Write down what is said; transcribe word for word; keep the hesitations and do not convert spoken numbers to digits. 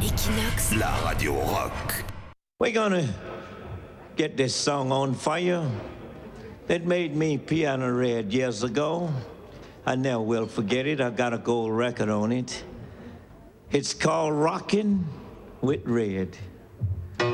Equinox, la radio rock. We're gonna get this song on fire. It made me piano red years ago. I never will forget it. I got a gold record on it. It's called Rockin' with Red.